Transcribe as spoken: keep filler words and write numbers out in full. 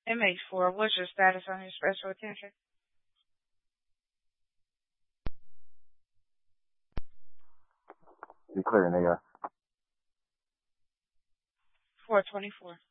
M H four, what's your status on your special attention? Be clear, nigga. four twenty-four.